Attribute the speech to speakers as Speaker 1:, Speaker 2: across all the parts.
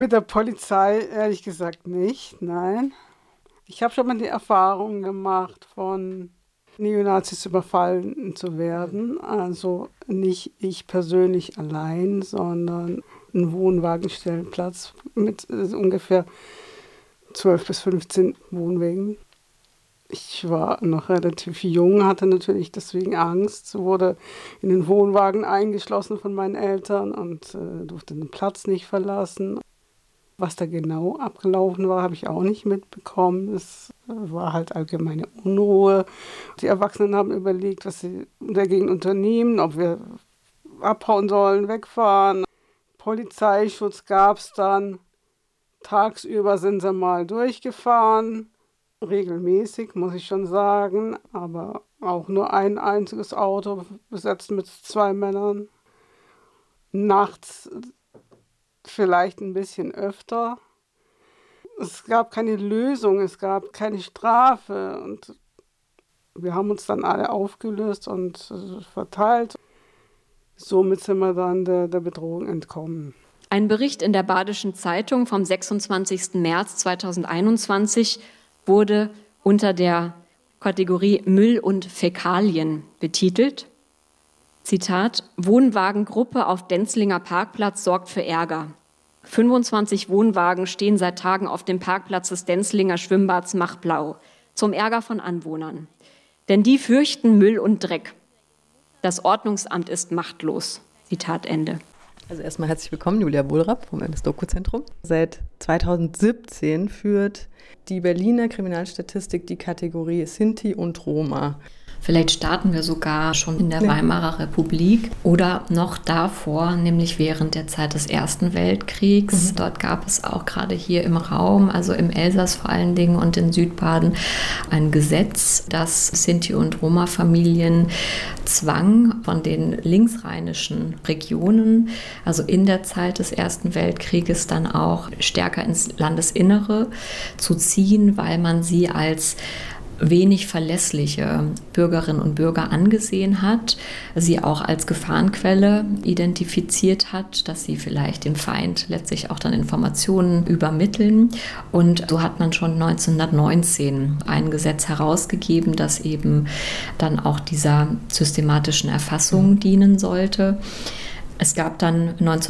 Speaker 1: Mit der Polizei ehrlich gesagt nicht, nein. Ich habe schon mal die Erfahrung gemacht, von Neonazis überfallen zu werden. Also nicht ich persönlich allein, sondern ein Wohnwagenstellplatz mit ungefähr 12 bis 15 Wohnwägen. Ich war noch relativ jung, hatte natürlich deswegen Angst, wurde in den Wohnwagen eingeschlossen von meinen Eltern und durfte den Platz nicht verlassen. Was da genau abgelaufen war, habe ich auch nicht mitbekommen. Es war halt allgemeine Unruhe. Die Erwachsenen haben überlegt, was sie dagegen unternehmen, ob wir abhauen sollen, wegfahren. Polizeischutz gab es dann. Tagsüber sind sie mal durchgefahren. Regelmäßig, muss ich schon sagen. Aber auch nur ein einziges Auto besetzt mit 2 Männern. Nachts vielleicht ein bisschen öfter. Es gab keine Lösung, es gab keine Strafe und wir haben uns dann alle aufgelöst und verteilt. Somit sind wir dann der Bedrohung entkommen.
Speaker 2: Ein Bericht in der Badischen Zeitung vom 26. März 2021 wurde unter der Kategorie Müll und Fäkalien betitelt. Zitat: Wohnwagengruppe auf Denzlinger Parkplatz sorgt für Ärger. 25 Wohnwagen stehen seit Tagen auf dem Parkplatz des Denzlinger Schwimmbads Machblau, zum Ärger von Anwohnern. Denn die fürchten Müll und Dreck. Das Ordnungsamt ist machtlos. Zitat Ende.
Speaker 3: Also erstmal herzlich willkommen, Julia Wohlrapp vom MS-Doku-Zentrum. Seit 2017 führt die Berliner Kriminalstatistik die Kategorie Sinti und Roma.
Speaker 4: Vielleicht starten wir sogar schon in der Weimarer Republik oder noch davor, nämlich während der Zeit des Ersten Weltkriegs. Dort gab es auch gerade hier im Raum, also im Elsass vor allen Dingen und in Südbaden, ein Gesetz, das Sinti- und Roma-Familien zwang, von den linksrheinischen Regionen, also in der Zeit des Ersten Weltkrieges, dann auch stärker ins Landesinnere zu ziehen, weil man sie als wenig verlässliche Bürgerinnen und Bürger angesehen hat, sie auch als Gefahrenquelle identifiziert hat, dass sie vielleicht dem Feind letztlich auch dann Informationen übermitteln. Und so hat man schon 1919 ein Gesetz herausgegeben, das eben dann auch dieser systematischen Erfassung dienen sollte. Es gab dann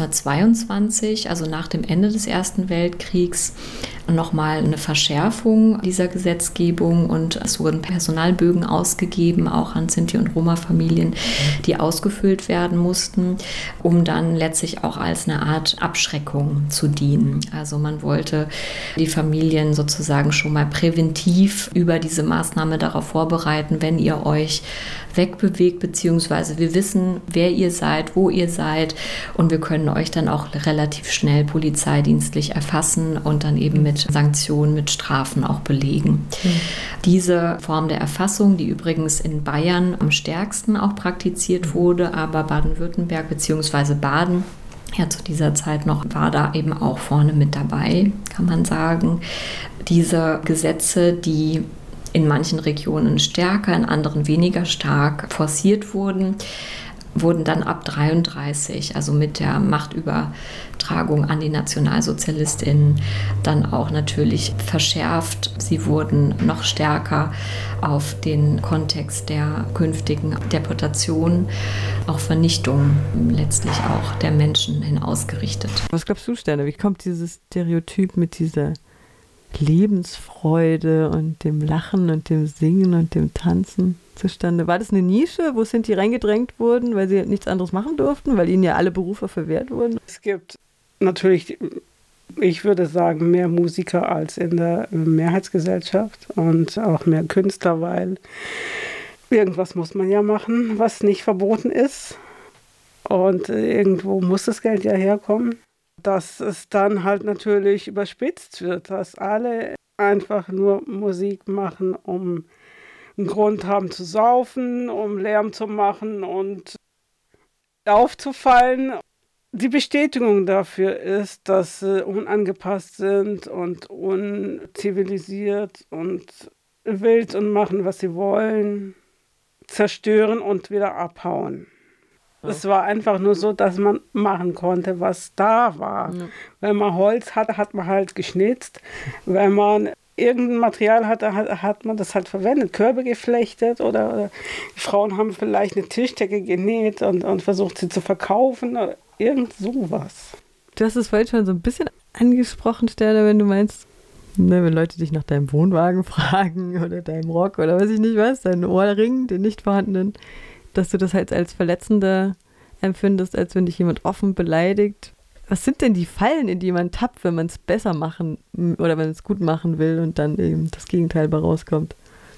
Speaker 4: 1922, also nach dem Ende des Ersten Weltkriegs, nochmal eine Verschärfung dieser Gesetzgebung und es wurden Personalbögen ausgegeben, auch an Sinti- und Roma-Familien, die ausgefüllt werden mussten, um dann letztlich auch als eine Art Abschreckung zu dienen. Also man wollte die Familien sozusagen schon mal präventiv über diese Maßnahme darauf vorbereiten, wenn ihr euch wegbewegt, beziehungsweise wir wissen, wer ihr seid, wo ihr seid und wir können euch dann auch relativ schnell polizeidienstlich erfassen und dann eben mit Sanktionen, mit Strafen auch belegen. Diese Form der Erfassung, die übrigens in Bayern am stärksten auch praktiziert wurde, aber Baden-Württemberg beziehungsweise Baden ja zu dieser Zeit noch war da eben auch vorne mit dabei, kann man sagen. Diese Gesetze, die in manchen Regionen stärker, in anderen weniger stark forciert wurden dann ab 1933, also mit der Machtübertragung an die Nationalsozialistinnen, dann auch natürlich verschärft. Sie wurden noch stärker auf den Kontext der künftigen Deportation, auch Vernichtung letztlich auch der Menschen hin ausgerichtet.
Speaker 3: Was glaubst du, Sterne? Wie kommt dieses Stereotyp mit dieser Lebensfreude und dem Lachen und dem Singen und dem Tanzen zustande? War das eine Nische, wo Sinti reingedrängt wurden, weil sie nichts anderes machen durften, weil ihnen ja alle Berufe verwehrt wurden?
Speaker 1: Es gibt natürlich, ich würde sagen, mehr Musiker als in der Mehrheitsgesellschaft und auch mehr Künstler, weil irgendwas muss man ja machen, was nicht verboten ist. Und irgendwo muss das Geld ja herkommen. Dass es dann halt natürlich überspitzt wird, dass alle einfach nur Musik machen, um einen Grund haben zu saufen, um Lärm zu machen und aufzufallen. Die Bestätigung dafür ist, dass sie unangepasst sind und unzivilisiert und wild und machen, was sie wollen, zerstören und wieder abhauen. Es war einfach nur so, dass man machen konnte, was da war. Ja. Wenn man Holz hatte, hat man halt geschnitzt. Wenn man irgendein Material hatte, hat man das halt verwendet. Körbe geflechtet oder die Frauen haben vielleicht eine Tischdecke genäht und versucht, sie zu verkaufen oder irgend sowas.
Speaker 3: Du hast es vorhin schon so ein bisschen angesprochen, Stella, wenn du meinst, ne, wenn Leute dich nach deinem Wohnwagen fragen oder deinem Rock oder weiß ich nicht was, deinen Ohrring, den nicht vorhandenen, dass du das halt als verletzender empfindest, als wenn dich jemand offen beleidigt. Was sind denn die Fallen, in die man tappt, wenn man es besser machen oder wenn es gut machen will und dann eben das Gegenteil bei rauskommt?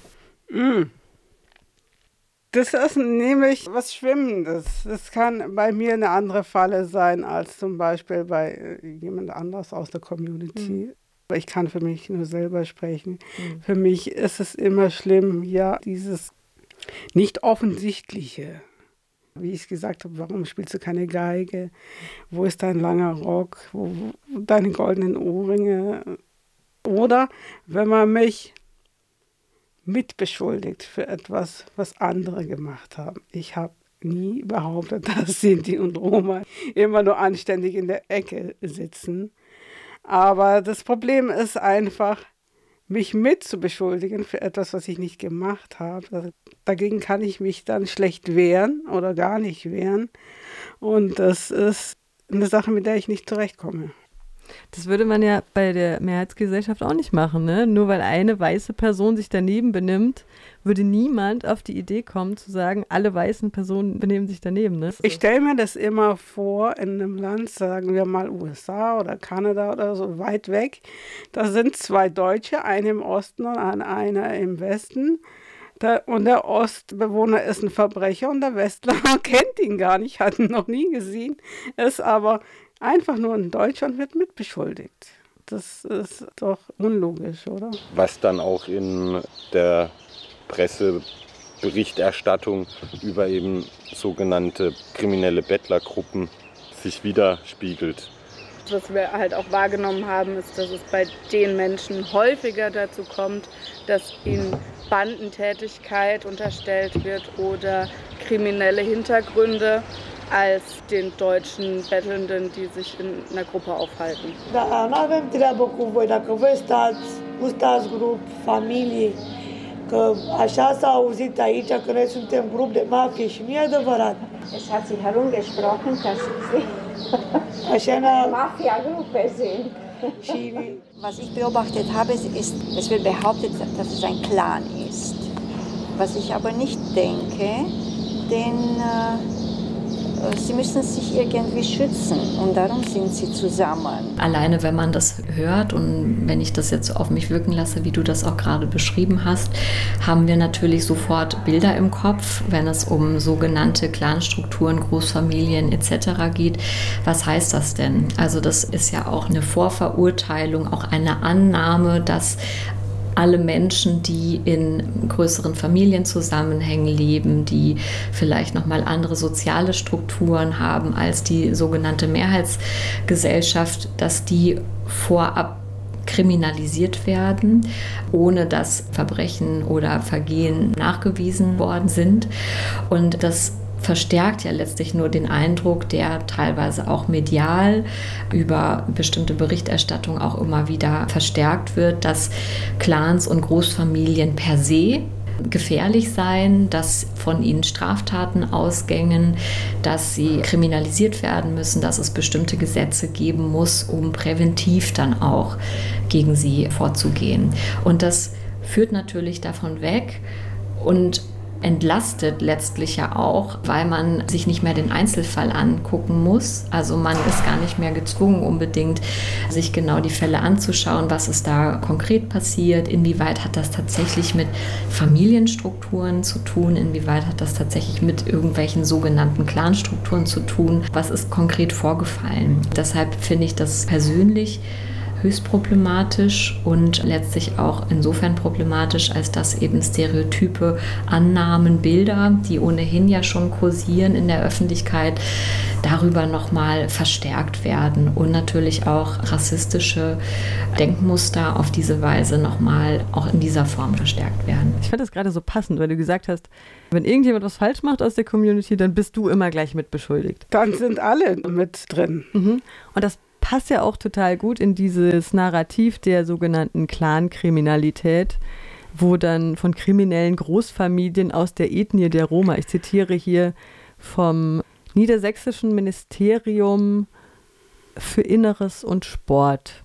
Speaker 1: Das ist nämlich was Schwimmendes. Das kann bei mir eine andere Falle sein als zum Beispiel bei jemand anders aus der Community. Ich kann für mich nur selber sprechen. Für mich ist es immer schlimm, ja, dieses nicht Offensichtliche. Wie ich es gesagt habe, warum spielst du keine Geige? Wo ist dein langer Rock? Wo deine goldenen Ohrringe? Oder wenn man mich mitbeschuldigt für etwas, was andere gemacht haben. Ich habe nie behauptet, dass Sinti und Roma immer nur anständig in der Ecke sitzen. Aber das Problem ist einfach, mich mitzubeschuldigen für etwas, was ich nicht gemacht habe. Dagegen kann ich mich dann schlecht wehren oder gar nicht wehren. Und das ist eine Sache, mit der ich nicht zurechtkomme.
Speaker 3: Das würde man ja bei der Mehrheitsgesellschaft auch nicht machen, ne? Nur weil eine weiße Person sich daneben benimmt, würde niemand auf die Idee kommen zu sagen, alle weißen Personen benehmen sich daneben, ne?
Speaker 1: Ich stelle mir das immer vor, in einem Land, sagen wir mal USA oder Kanada oder so, weit weg, da sind zwei Deutsche, eine im Osten und einer im Westen. Und der Ostbewohner ist ein Verbrecher und der Westler kennt ihn gar nicht, hat ihn noch nie gesehen, ist aber einfach nur ein Deutscher und wird mitbeschuldigt. Das ist doch unlogisch, oder?
Speaker 5: Was dann auch in der Presseberichterstattung über eben sogenannte kriminelle Bettlergruppen sich widerspiegelt.
Speaker 6: Was wir halt auch wahrgenommen haben, ist, dass es bei den Menschen häufiger dazu kommt, dass ihnen Bandentätigkeit unterstellt wird oder kriminelle Hintergründe als den deutschen Bettelnden, die sich in einer Gruppe aufhalten.
Speaker 7: Da nu avem treabă cu voi, dacă voi stați grup, familie, că așa s-a auzit aici că noi suntem grup de mafie și nu e adevărat.
Speaker 8: Es hat sich herumgesprochen, dass sie eine Mafia-Gruppe sind. Was ich beobachtet habe, ist, es wird behauptet, dass es ein Clan ist. Was ich aber nicht denke, denn sie müssen sich irgendwie schützen und darum sind sie zusammen.
Speaker 4: Alleine, wenn man das hört und wenn ich das jetzt auf mich wirken lasse, wie du das auch gerade beschrieben hast, haben wir natürlich sofort Bilder im Kopf, wenn es um sogenannte Clanstrukturen, Großfamilien etc. geht. Was heißt das denn? Also das ist ja auch eine Vorverurteilung, auch eine Annahme, dass alle Menschen, die in größeren Familienzusammenhängen leben, die vielleicht nochmal andere soziale Strukturen haben als die sogenannte Mehrheitsgesellschaft, dass die vorab kriminalisiert werden, ohne dass Verbrechen oder Vergehen nachgewiesen worden sind. Und das verstärkt ja letztlich nur den Eindruck, der teilweise auch medial über bestimmte Berichterstattung auch immer wieder verstärkt wird, dass Clans und Großfamilien per se gefährlich seien, dass von ihnen Straftaten ausgängen, dass sie kriminalisiert werden müssen, dass es bestimmte Gesetze geben muss, um präventiv dann auch gegen sie vorzugehen. Und das führt natürlich davon weg und entlastet letztlich ja auch, weil man sich nicht mehr den Einzelfall angucken muss. Also man ist gar nicht mehr gezwungen, unbedingt sich genau die Fälle anzuschauen, was ist da konkret passiert, inwieweit hat das tatsächlich mit Familienstrukturen zu tun, inwieweit hat das tatsächlich mit irgendwelchen sogenannten Clanstrukturen zu tun, was ist konkret vorgefallen. Deshalb finde ich das persönlich höchst problematisch und letztlich auch insofern problematisch, als dass eben Stereotype, Annahmen, Bilder, die ohnehin ja schon kursieren in der Öffentlichkeit, darüber nochmal verstärkt werden und natürlich auch rassistische Denkmuster auf diese Weise nochmal auch in dieser Form verstärkt werden.
Speaker 3: Ich fand das gerade so passend, weil du gesagt hast, wenn irgendjemand was falsch macht aus der Community, dann bist du immer gleich mitbeschuldigt.
Speaker 1: Dann sind alle mit drin.
Speaker 3: Und das passt ja auch total gut in dieses Narrativ der sogenannten Clan-Kriminalität, wo dann von kriminellen Großfamilien aus der Ethnie der Roma, ich zitiere hier vom Niedersächsischen Ministerium für Inneres und Sport.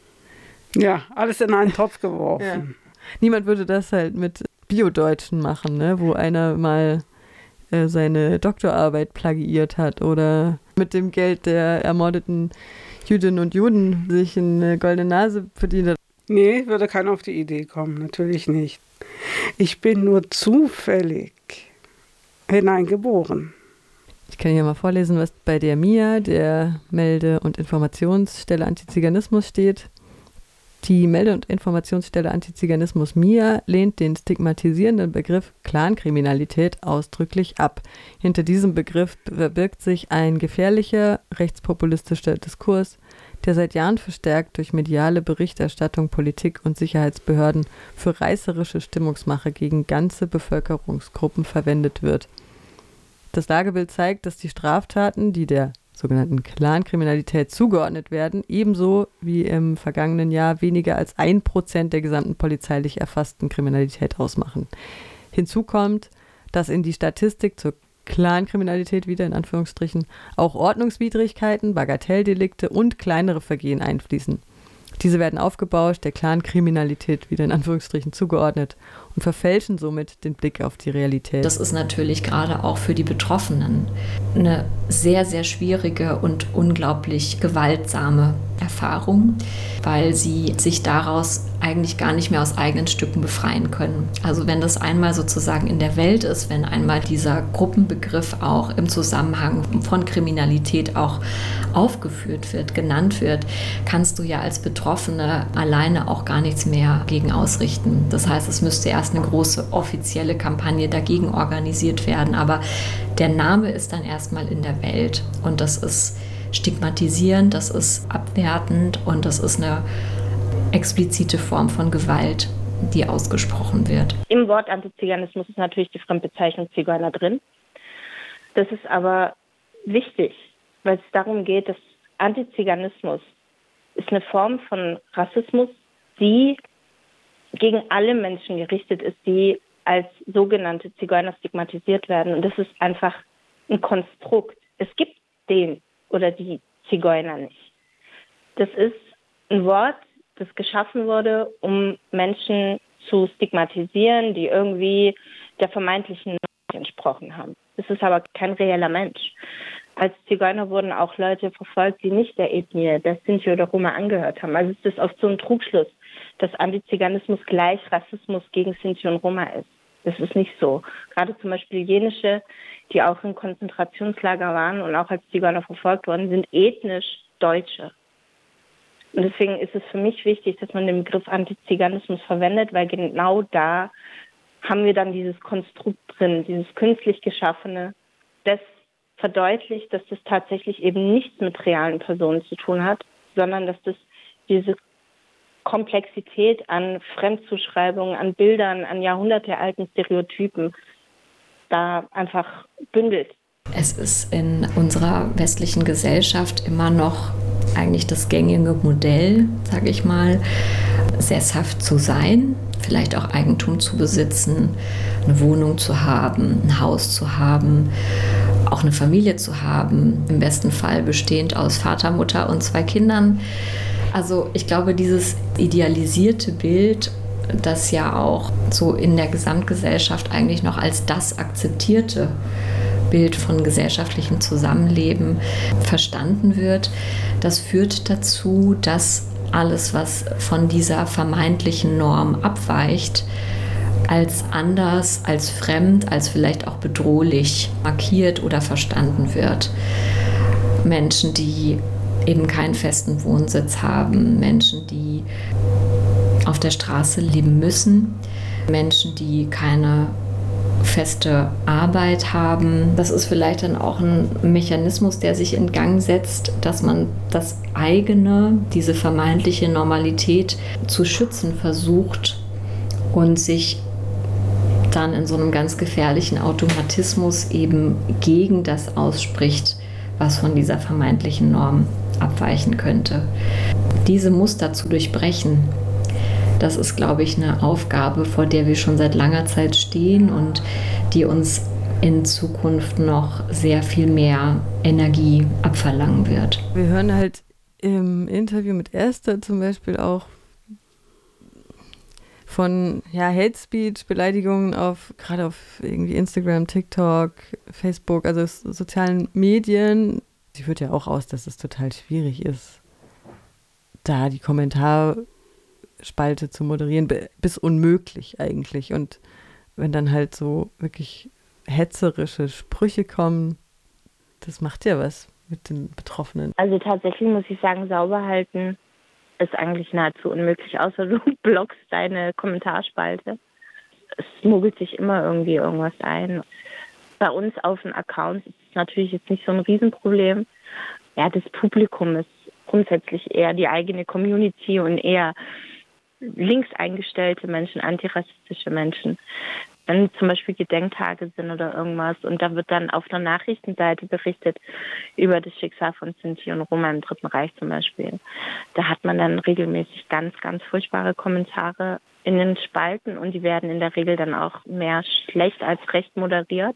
Speaker 1: Ja, alles in einen Topf geworfen.
Speaker 3: Ja. Niemand würde das halt mit Bio-Deutschen machen, ne? Wo einer mal seine Doktorarbeit plagiiert hat oder mit dem Geld der ermordeten Jüdinnen und Juden sich eine goldene Nase verdient hat.
Speaker 1: Nee, würde keiner auf die Idee kommen, natürlich nicht. Ich bin nur zufällig hineingeboren.
Speaker 3: Ich kann hier mal vorlesen, was bei der MIA, der Melde- und Informationsstelle Antiziganismus, steht. Die Melde- und Informationsstelle Antiziganismus MIA lehnt den stigmatisierenden Begriff Clankriminalität ausdrücklich ab. Hinter diesem Begriff verbirgt sich ein gefährlicher rechtspopulistischer Diskurs, der seit Jahren verstärkt durch mediale Berichterstattung, Politik und Sicherheitsbehörden für reißerische Stimmungsmache gegen ganze Bevölkerungsgruppen verwendet wird. Das Lagebild zeigt, dass die Straftaten, die der sogenannten Clankriminalität zugeordnet werden, ebenso wie im vergangenen Jahr weniger als 1% der gesamten polizeilich erfassten Kriminalität ausmachen. Hinzu kommt, dass in die Statistik zur Clankriminalität wieder in Anführungsstrichen auch Ordnungswidrigkeiten, Bagatelldelikte und kleinere Vergehen einfließen. Diese werden aufgebauscht, der Clankriminalität wieder in Anführungsstrichen zugeordnet und verfälschen somit den Blick auf die Realität.
Speaker 4: Das ist natürlich gerade auch für die Betroffenen eine sehr, sehr schwierige und unglaublich gewaltsame Erfahrung, weil sie sich daraus eigentlich gar nicht mehr aus eigenen Stücken befreien können. Also wenn das einmal sozusagen in der Welt ist, wenn einmal dieser Gruppenbegriff auch im Zusammenhang von Kriminalität auch aufgeführt wird, genannt wird, kannst du ja als Betroffene alleine auch gar nichts mehr gegen ausrichten. Das heißt, es müsste erst eine große offizielle Kampagne dagegen organisiert werden, aber der Name ist dann erstmal in der Welt und das ist stigmatisierend, das ist abwertend und das ist eine explizite Form von Gewalt, die ausgesprochen wird.
Speaker 9: Im Wort Antiziganismus ist natürlich die Fremdbezeichnung Zigeuner drin. Das ist aber wichtig, weil es darum geht, dass Antiziganismus ist eine Form von Rassismus, die gegen alle Menschen gerichtet ist, die als sogenannte Zigeuner stigmatisiert werden. Und das ist einfach ein Konstrukt. Es gibt den oder die Zigeuner nicht. Das ist ein Wort, das geschaffen wurde, um Menschen zu stigmatisieren, die irgendwie der vermeintlichen Norm entsprochen haben. Das ist aber kein reeller Mensch. Als Zigeuner wurden auch Leute verfolgt, die nicht der Ethnie, der Sinti oder Roma angehört haben. Also ist das oft so ein Trugschluss, dass Antiziganismus gleich Rassismus gegen Sinti und Roma ist. Das ist nicht so. Gerade zum Beispiel Jenische, die auch in Konzentrationslager waren und auch als Zigeuner verfolgt wurden, sind ethnisch Deutsche. Und deswegen ist es für mich wichtig, dass man den Begriff Antiziganismus verwendet, weil genau da haben wir dann dieses Konstrukt drin, dieses künstlich geschaffene, das verdeutlicht, dass das tatsächlich eben nichts mit realen Personen zu tun hat, sondern dass das diese Komplexität an Fremdzuschreibungen, an Bildern, an jahrhundertealten Stereotypen da einfach bündelt.
Speaker 4: Es ist in unserer westlichen Gesellschaft immer noch eigentlich das gängige Modell, sage ich mal, sesshaft zu sein, vielleicht auch Eigentum zu besitzen, eine Wohnung zu haben, ein Haus zu haben, auch eine Familie zu haben, im besten Fall bestehend aus Vater, Mutter und 2 Kindern. Also ich glaube, dieses idealisierte Bild, das ja auch so in der Gesamtgesellschaft eigentlich noch als das akzeptierte Bild von gesellschaftlichem Zusammenleben verstanden wird, das führt dazu, dass alles, was von dieser vermeintlichen Norm abweicht, als anders, als fremd, als vielleicht auch bedrohlich markiert oder verstanden wird. Menschen, die eben keinen festen Wohnsitz haben, Menschen, die auf der Straße leben müssen, Menschen, die keine feste Arbeit haben. Das ist vielleicht dann auch ein Mechanismus, der sich in Gang setzt, dass man das eigene, diese vermeintliche Normalität zu schützen versucht und sich dann in so einem ganz gefährlichen Automatismus eben gegen das ausspricht, was von dieser vermeintlichen Norm abweichen könnte. Diese Muster zu durchbrechen, das ist, glaube ich, eine Aufgabe, vor der wir schon seit langer Zeit stehen und die uns in Zukunft noch sehr viel mehr Energie abverlangen wird.
Speaker 3: Wir hören halt im Interview mit Esther zum Beispiel auch von Hate Speech, Beleidigungen gerade auf irgendwie Instagram, TikTok, Facebook, also sozialen Medien. Sie führt ja auch aus, dass es total schwierig ist, da die Kommentarspalte zu moderieren, bis unmöglich eigentlich. Und wenn dann halt so wirklich hetzerische Sprüche kommen, das macht ja was mit den Betroffenen.
Speaker 9: Also tatsächlich muss ich sagen, sauber halten ist eigentlich nahezu unmöglich, außer du blockst deine Kommentarspalte. Es mogelt sich immer irgendwie irgendwas ein. Bei uns auf den Accounts ist es natürlich jetzt nicht so ein Riesenproblem. Ja, das Publikum ist grundsätzlich eher die eigene Community und eher links eingestellte Menschen, antirassistische Menschen. Wenn zum Beispiel Gedenktage sind oder irgendwas und da wird dann auf der Nachrichtenseite berichtet über das Schicksal von Sinti und Roma im Dritten Reich zum Beispiel. Da hat man dann regelmäßig ganz, ganz furchtbare Kommentare in den Spalten und die werden in der Regel dann auch mehr schlecht als recht moderiert.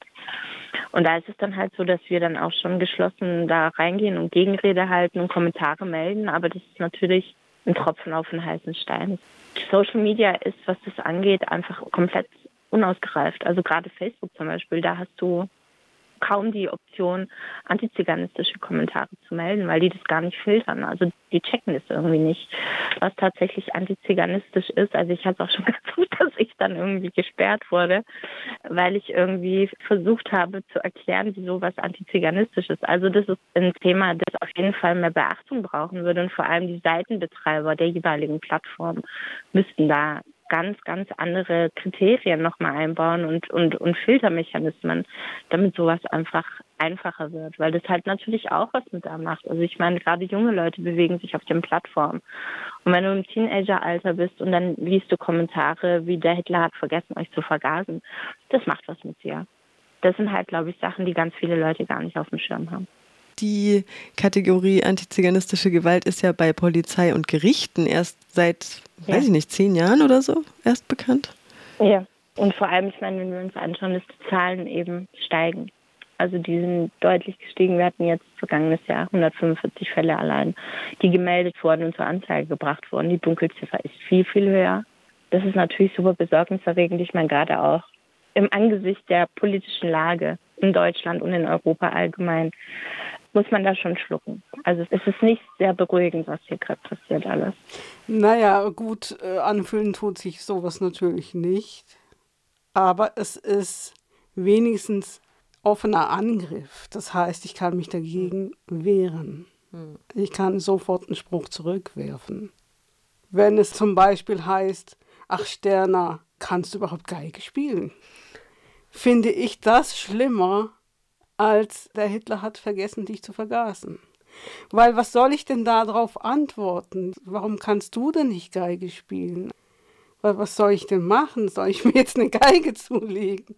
Speaker 9: Und da ist es dann halt so, dass wir dann auch schon geschlossen da reingehen und Gegenrede halten und Kommentare melden, aber das ist natürlich ein Tropfen auf den heißen Stein. Social Media ist, was das angeht, einfach komplett unausgereift. Also gerade Facebook zum Beispiel, da hast du kaum die Option, antiziganistische Kommentare zu melden, weil die das gar nicht filtern. Also die checken das irgendwie nicht, was tatsächlich antiziganistisch ist. Also ich hatte auch schon ganz gut, dass ich dann irgendwie gesperrt wurde, weil ich irgendwie versucht habe zu erklären, wieso was antiziganistisch ist. Also das ist ein Thema, das auf jeden Fall mehr Beachtung brauchen würde und vor allem die Seitenbetreiber der jeweiligen Plattform müssten da ganz, ganz andere Kriterien nochmal einbauen und Filtermechanismen, damit sowas einfach einfacher wird, weil das halt natürlich auch was mit da macht. Also ich meine, gerade junge Leute bewegen sich auf den Plattformen. Und wenn du im Teenageralter bist und dann liest du Kommentare wie der Hitler hat vergessen, euch zu vergasen, das macht was mit dir. Das sind halt, glaube ich, Sachen, die ganz viele Leute gar nicht auf dem Schirm haben.
Speaker 3: Die Kategorie antiziganistische Gewalt ist ja bei Polizei und Gerichten erst seit, weiß ich nicht, 10 Jahren oder so erst bekannt.
Speaker 9: Ja, und vor allem, ich meine, wenn wir uns anschauen, dass die Zahlen eben steigen. Also die sind deutlich gestiegen. Wir hatten jetzt vergangenes Jahr 145 Fälle allein, die gemeldet wurden und zur Anzeige gebracht wurden. Die Dunkelziffer ist viel, viel höher. Das ist natürlich super besorgniserregend. Ich meine, gerade auch im Angesicht der politischen Lage in Deutschland und in Europa allgemein muss man da schon schlucken. Also es ist nicht sehr beruhigend, was hier gerade passiert alles.
Speaker 1: Naja, gut, anfühlen tut sich sowas natürlich nicht. Aber es ist wenigstens offener Angriff. Das heißt, ich kann mich dagegen wehren. Ich kann sofort einen Spruch zurückwerfen. Wenn es zum Beispiel heißt, ach Sterna, kannst du überhaupt Geige spielen? Finde ich das schlimmer, als der Hitler hat vergessen, dich zu vergasen. Weil was soll ich denn darauf antworten? Warum kannst du denn nicht Geige spielen? Weil was soll ich denn machen? Soll ich mir jetzt eine Geige zulegen?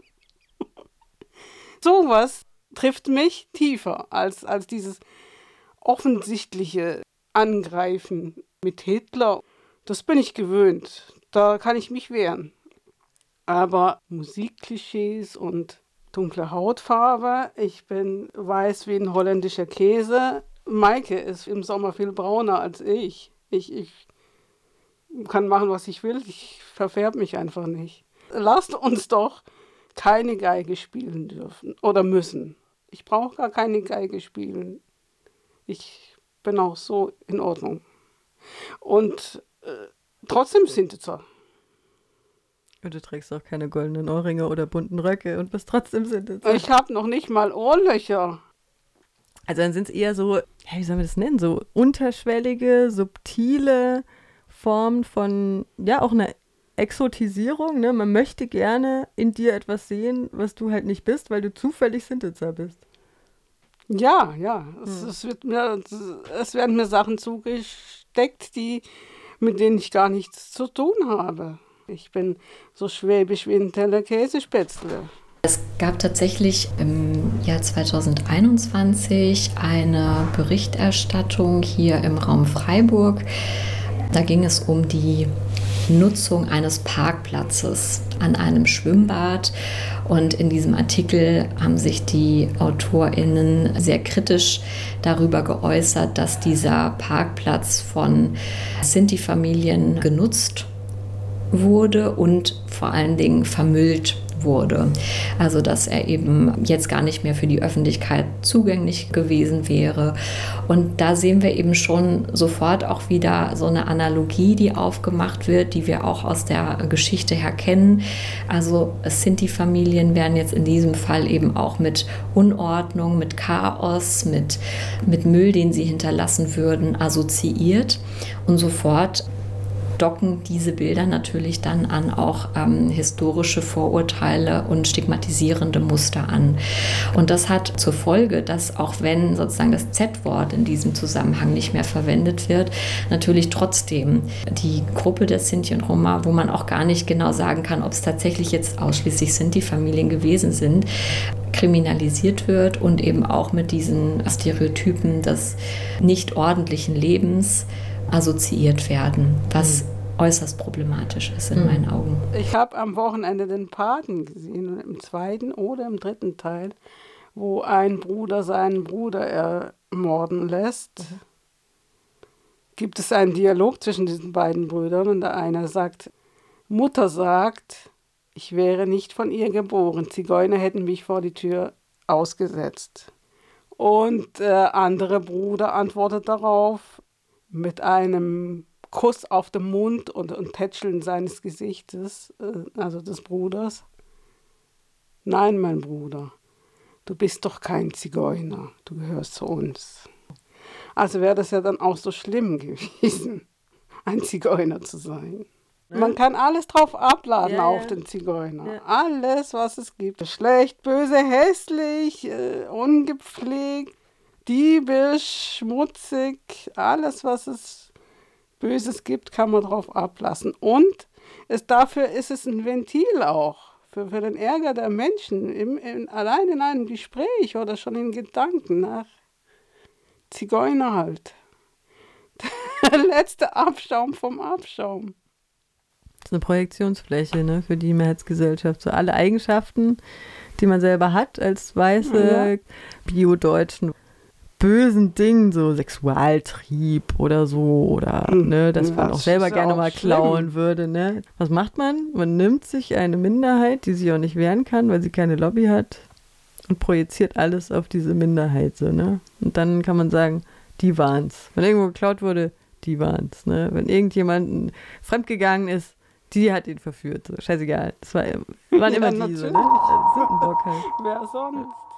Speaker 1: Sowas trifft mich tiefer als dieses offensichtliche Angreifen mit Hitler. Das bin ich gewöhnt. Da kann ich mich wehren. Aber Musikklischees und dunkle Hautfarbe, ich bin weiß wie ein holländischer Käse. Maike ist im Sommer viel brauner als ich. Ich kann machen, was ich will. Ich verfärbe mich einfach nicht. Lasst uns doch keine Geige spielen dürfen oder müssen. Ich brauche gar keine Geige spielen. Ich bin auch so in Ordnung. Und trotzdem Sintetzer.
Speaker 3: Und du trägst auch keine goldenen Ohrringe oder bunten Röcke und bist trotzdem Sintetzer.
Speaker 1: Ich habe noch nicht mal Ohrlöcher.
Speaker 3: Also dann sind es eher so, wie soll man das nennen, so unterschwellige, subtile Formen von, ja, auch einer Exotisierung, ne? Man möchte gerne in dir etwas sehen, was du halt nicht bist, weil du zufällig Sintetzer bist.
Speaker 1: Ja. Es werden mir Sachen zugesteckt, mit denen ich gar nichts zu tun habe. Ich bin so schwäbisch wie ein Teller Käsespätzle.
Speaker 4: Es gab tatsächlich im Jahr 2021 eine Berichterstattung hier im Raum Freiburg. Da ging es um die Nutzung eines Parkplatzes an einem Schwimmbad. Und in diesem Artikel haben sich die AutorInnen sehr kritisch darüber geäußert, dass dieser Parkplatz von Sinti-Familien genutzt wurde und vor allen Dingen vermüllt wurde. Also dass er eben jetzt gar nicht mehr für die Öffentlichkeit zugänglich gewesen wäre. Und da sehen wir eben schon sofort auch wieder so eine Analogie, die aufgemacht wird, die wir auch aus der Geschichte her kennen. Also Sinti-Familien werden jetzt in diesem Fall eben auch mit Unordnung, mit Chaos, mit Müll, den sie hinterlassen würden, assoziiert. Und sofort docken diese Bilder natürlich dann an auch historische Vorurteile und stigmatisierende Muster an. Und das hat zur Folge, dass auch wenn sozusagen das Z-Wort in diesem Zusammenhang nicht mehr verwendet wird, natürlich trotzdem die Gruppe der Sinti und Roma, wo man auch gar nicht genau sagen kann, ob es tatsächlich jetzt ausschließlich Sinti-Familien gewesen sind, kriminalisiert wird und eben auch mit diesen Stereotypen des nicht ordentlichen Lebens assoziiert werden, was äußerst problematisch ist in meinen Augen.
Speaker 1: Ich habe am Wochenende den Paten gesehen, im 2. oder im 3. Teil, wo ein Bruder seinen Bruder ermorden lässt. Gibt es einen Dialog zwischen diesen beiden Brüdern und der eine sagt, Mutter sagt, ich wäre nicht von ihr geboren, Zigeuner hätten mich vor die Tür ausgesetzt. Und der andere Bruder antwortet darauf, mit einem Kuss auf den Mund und Tätscheln seines Gesichtes, also des Bruders. Nein, mein Bruder, du bist doch kein Zigeuner, du gehörst zu uns. Also wäre das ja dann auch so schlimm gewesen, ein Zigeuner zu sein. Man kann alles drauf abladen auf den Zigeuner. Ja. Alles, was es gibt. Schlecht, böse, hässlich, ungepflegt, diebisch, schmutzig, alles, was es Böses gibt, kann man drauf ablassen. Und dafür ist es ein Ventil auch, für den Ärger der Menschen, allein in einem Gespräch oder schon in Gedanken nach Zigeuner halt. Der letzte Abschaum vom Abschaum.
Speaker 3: Das ist eine Projektionsfläche, ne, für die Mehrheitsgesellschaft. So alle Eigenschaften, die man selber hat als weiße Bio-Deutschen, bösen Dingen, so Sexualtrieb oder so, oder ne, dass man auch selber gerne auch mal klauen würde. Ne? Was macht man? Man nimmt sich eine Minderheit, die sich auch nicht wehren kann, weil sie keine Lobby hat, und projiziert alles auf diese Minderheit. So, ne? Und dann kann man sagen, die waren's. Wenn irgendwo geklaut wurde, die waren's. Ne? Wenn irgendjemand fremdgegangen ist, die hat ihn verführt. So, scheißegal. Waren immer diese. Ne? Sündenbock halt.
Speaker 1: Wer sonst?